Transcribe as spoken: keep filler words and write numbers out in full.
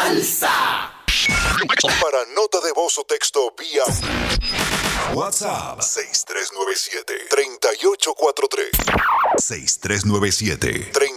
Salsa. Para nota de voz o texto vía WhatsApp seis tres nueve siete, tres ocho cuatro tres. seis tres nueve siete, tres